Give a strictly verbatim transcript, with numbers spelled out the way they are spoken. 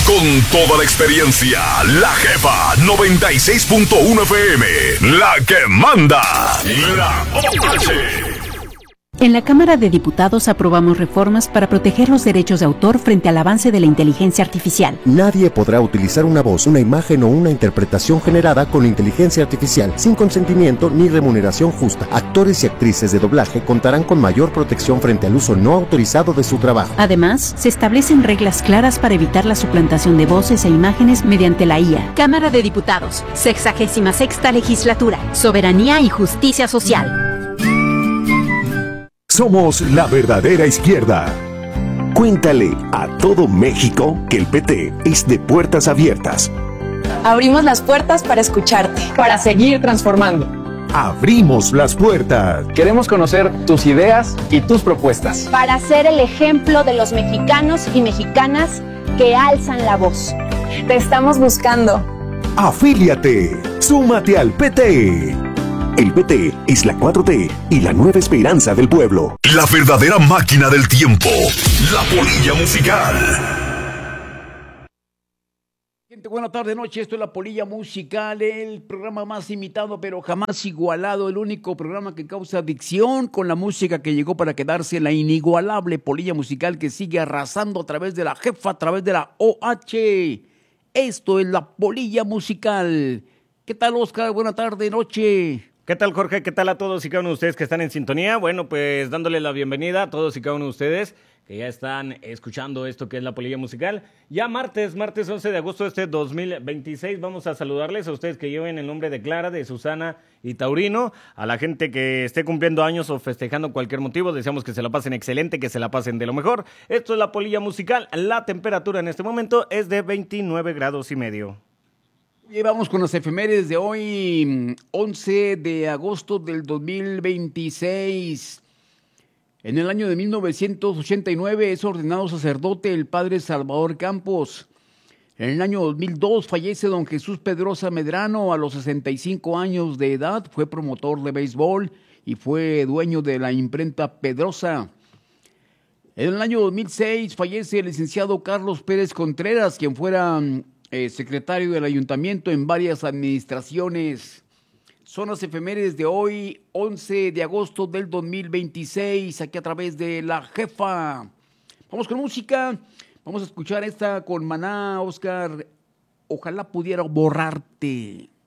Con toda la experiencia, la jefa noventa y seis punto uno F M, la que manda, la O H. En la Cámara de Diputados aprobamos reformas para proteger los derechos de autor frente al avance de la inteligencia artificial. Nadie podrá utilizar una voz, una imagen o una interpretación generada con inteligencia artificial sin consentimiento ni remuneración justa. Actores y actrices de doblaje contarán con mayor protección frente al uso no autorizado de su trabajo. Además, se establecen reglas claras para evitar la suplantación de voces e imágenes mediante la I A. Cámara de Diputados, sexagésima sexta legislatura, soberanía y justicia social. Somos la verdadera izquierda. Cuéntale a todo México que el P T es de puertas abiertas. Abrimos las puertas para escucharte. Para seguir transformando. Abrimos las puertas. Queremos conocer tus ideas y tus propuestas. Para ser el ejemplo de los mexicanos y mexicanas que alzan la voz. Te estamos buscando. Afíliate. Súmate al P T. El P T es la cuatro T y la nueva esperanza del pueblo. La verdadera máquina del tiempo. La polilla musical. Gente, buena tarde, noche. Esto es La Polilla Musical, el programa más imitado pero jamás igualado. El único programa que causa adicción con la música que llegó para quedarse. La inigualable Polilla Musical que sigue arrasando a través de la jefa, a través de la O H. Esto es La Polilla Musical. ¿Qué tal, Oscar? Buena tarde, noche. ¿Qué tal, Jorge? ¿Qué tal a todos y cada uno de ustedes que están en sintonía? Bueno, pues dándole la bienvenida a todos y cada uno de ustedes que ya están escuchando esto que es La Polilla Musical. Ya martes, martes once de agosto de este dos mil veintiséis, vamos a saludarles a ustedes que lleven el nombre de Clara, de Susana y Taurino. A la gente que esté cumpliendo años o festejando cualquier motivo, deseamos que se la pasen excelente, que se la pasen de lo mejor. Esto es La Polilla Musical. La temperatura en este momento es de veintinueve grados y medio. Y vamos con las efemérides de hoy, once de agosto del dos mil veintiséis. En el año de mil novecientos ochenta y nueve es ordenado sacerdote el padre Salvador Campos. En el año dos mil dos fallece don Jesús Pedrosa Medrano a los sesenta y cinco años de edad. Fue promotor de béisbol y fue dueño de la imprenta Pedrosa. En el año dos mil seis fallece el licenciado Carlos Pérez Contreras, quien fuera Eh, secretario del ayuntamiento en varias administraciones. Son las efemérides de hoy, once de agosto del dos mil veintiséis, aquí a través de La Jefa. Vamos con música, vamos a escuchar esta con Maná, Oscar. Ojalá pudiera borrarte.